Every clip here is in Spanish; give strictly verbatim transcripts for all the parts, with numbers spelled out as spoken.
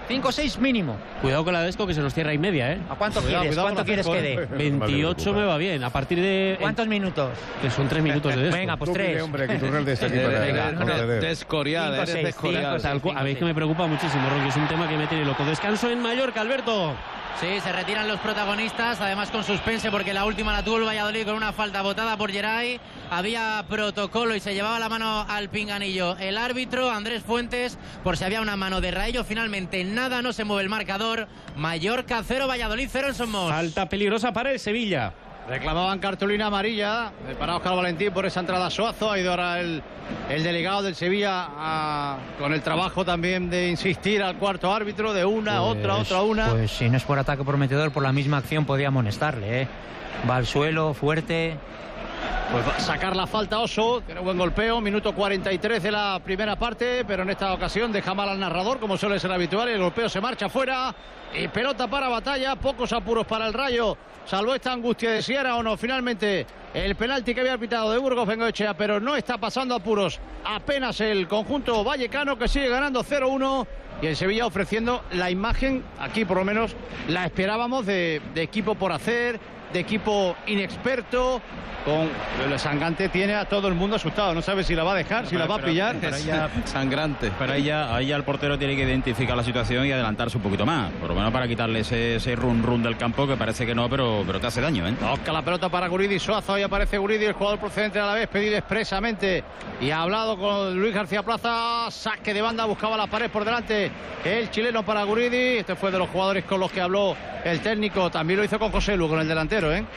cinco o seis mínimo. Cuidado con la Desco, que se nos cierra y media, ¿eh? ¿A cuánto Cuidado, quieres? cuidado ¿Cuánto con quieres que dé? veintiocho me va bien. A partir de... ¿Cuántos minutos? Que son tres minutos de Desco. Venga, pues Tú pide, tres. hombre, que Turralde está aquí para Venga, no, no. conceder. Descorial, Cinco, eres seis, descorial. cinco, Tal cual. A ver, que me preocupa muchísimo, Roque. Es un tema que me tiene loco. Descanso en Mallorca, Alberto. Sí, se retiran los protagonistas, además con suspense porque la última la tuvo el Valladolid con una falta botada por Geray. Había protocolo y se llevaba la mano al pinganillo el árbitro Andrés Fuentes por si había una mano de Raello. Finalmente nada, no se mueve el marcador. Mallorca cero, Valladolid cero en Somos. Falta peligrosa para el Sevilla. Reclamaban cartulina amarilla para Óscar Valentín por esa entrada a Suazo. Ha ido ahora el, el delegado del Sevilla a, con el trabajo también de insistir al cuarto árbitro de una, Pues- otra, otra, una. Pues si no es por ataque prometedor, por la misma acción podía amonestarle, ¿eh? Va al suelo, fuerte. Pues va a sacar la falta Oso, tiene buen golpeo, minuto cuarenta y tres de la primera parte, pero en esta ocasión deja mal al narrador, como suele ser habitual, y el golpeo se marcha fuera, y pelota para Batalla, pocos apuros para el Rayo, salvo esta angustia de Sierra o no, finalmente el penalti que había pitado de Burgos Bengoechea, pero no está pasando apuros apenas el conjunto vallecano, que sigue ganando cero uno, y el Sevilla ofreciendo la imagen, aquí por lo menos la esperábamos, de, de equipo por hacer, de equipo inexperto. Con el Sangante tiene a todo el mundo asustado, no sabe si la va a dejar, si la va a pillar. Pero ella, sangrante. pero ahí ya, ahí ya el portero tiene que identificar la situación y adelantarse un poquito más, por lo menos para quitarle ese, ese run run del campo, que parece que no, pero, pero que hace daño, ¿eh? Toca la pelota para Guridi Suazo, ahí aparece Guridi, el jugador procedente a la vez, pedido expresamente y ha hablado con Luis García Plaza, saque de banda, buscaba la pared por delante el chileno para Guridi. Este fue de los jugadores con los que habló el técnico, también lo hizo con José Lu, con el delantero, ¿eh?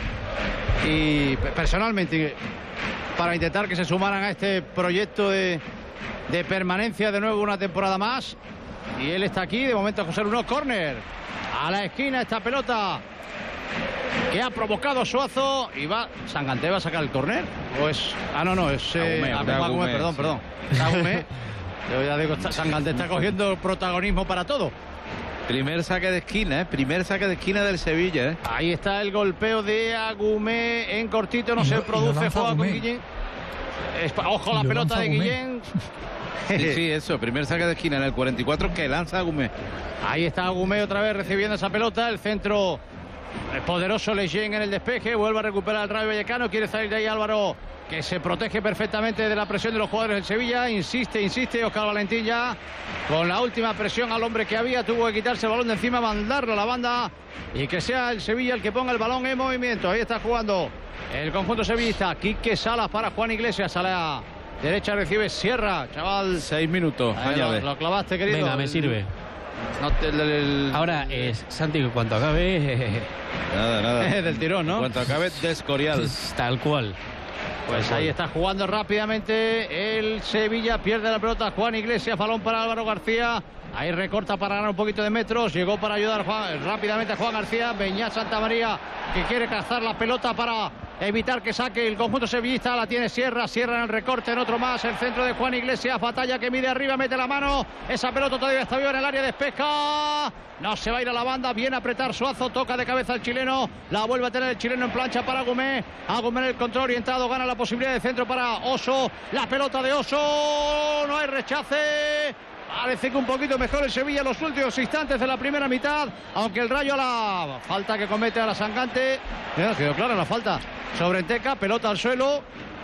Y personalmente para intentar que se sumaran a este proyecto de, de permanencia de nuevo una temporada más. Y él está aquí, de momento José Lu, no, córner a la esquina esta pelota que ha provocado Suazo, y va Sangante, va a sacar el córner o es, ah no no es eh, Agumé, Agumé, Agumé, perdón sí. perdón Agumé. Yo ya digo, Sangante está cogiendo protagonismo para todo. Primer saque de esquina, ¿eh? Primer saque de esquina del Sevilla, ¿eh? Ahí está el golpeo de Agumé en cortito, no Y se lo- y lo produce, lanza juega con Agumé. Guillén. Es- Ojo la Y lo pelota lanza de Agumé. Guillén. Sí, sí, eso. Primer saque de esquina en el cuarenta y cuatro que lanza Agumé. Ahí está Agumé otra vez recibiendo esa pelota. El centro el poderoso Leyen en el despeje. Vuelve a recuperar el Rayo Vallecano. Quiere salir de ahí Álvaro, que se protege perfectamente de la presión de los jugadores del Sevilla. Insiste, insiste Óscar Valentín ya con la última presión al hombre que había. Tuvo que quitarse el balón de encima, mandarlo a la banda y que sea el Sevilla el que ponga el balón en movimiento. Ahí está jugando el conjunto sevillista. Quique Salas para Juan Iglesias. A la derecha recibe Sierra, chaval. Seis minutos. Ahí Vaya lo, vez. lo clavaste, querido. Venga, me sirve. No te- el- el- Ahora, eh, Santi, que cuanto acabe... Nada, nada. del tirón, ¿no? En cuanto acabe, descorial. Tal cual. Pues ahí está jugando rápidamente el Sevilla, pierde la pelota Juan Iglesias, balón para Álvaro García, ahí recorta para ganar un poquito de metros, llegó para ayudar Juan, rápidamente a Juan García, Beñat Santamaría, que quiere cazar la pelota para evitar que saque el conjunto sevillista, la tiene Sierra, Sierra en el recorte, en otro más, el centro de Juan Iglesias, Batalla que mide arriba, mete la mano, esa pelota todavía está viva en el área, despeja, no se va a ir a la banda, viene a apretar Suazo, toca de cabeza el chileno, la vuelve a tener el chileno en plancha para Agumé, Agumé en el control orientado, gana la posibilidad de centro para Oso, la pelota de Oso, no hay rechace. Parece que un poquito mejor el Sevilla en los últimos instantes de la primera mitad, aunque el Rayo a la falta que comete a la Sangante, ya quedó clara la falta sobre Enteca, pelota al suelo,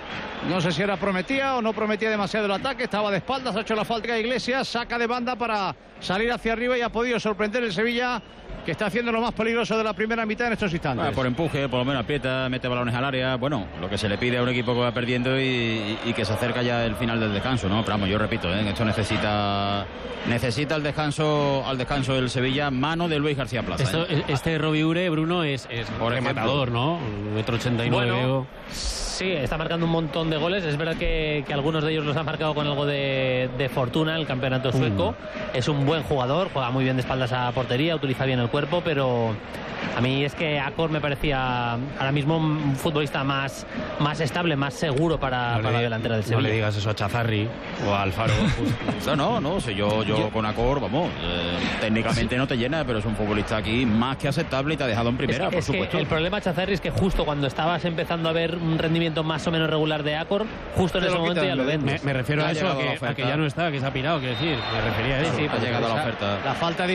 no sé si era prometía o no prometía demasiado el ataque, estaba de espaldas, ha hecho la falta a Iglesias, saca de banda para salir hacia arriba y ha podido sorprender el Sevilla, que está haciendo lo más peligroso de la primera mitad en estos instantes. Ah, por empuje, por lo menos aprieta, mete balones al área. Bueno, lo que se le pide a un equipo que va perdiendo y, y que se acerca ya el final del descanso, ¿no? Pero vamos, yo repito, ¿eh? Esto necesita necesita el descanso al descanso del Sevilla, mano de Luis García Plaza. Esto, ¿eh? este Roviure, Bruno, es, es Por ejemplo. rematador, ¿no? Un metro ochenta y nueve. Bueno, sí, está marcando un montón de goles. Es verdad que, que algunos de ellos los ha marcado con algo de, de fortuna en el campeonato sueco. Mm. Es un buen jugador, juega muy bien de espaldas a portería, utiliza bien el cuerpo, pero a mí es que Acor me parecía ahora mismo un futbolista más, más estable, más seguro para, no para le, la delantera del no Sevilla. le digas eso a Chazarri o a Alfaro. No, no, no, si yo, yo, yo con Acor, vamos, eh, técnicamente sí. No te llena, pero es un futbolista aquí más que aceptable y te ha dejado en primera, es que, por es supuesto. Que el problema, Chazarri, es que justo cuando estabas empezando a ver un rendimiento más o menos regular de Acor, justo en ese momento ya lo vendes. Me, me refiero a eso, a que, a que ya no está, que se ha pirado, quiero decir, me refería a eso. Sí, sí, ha llegado la oferta. La falta de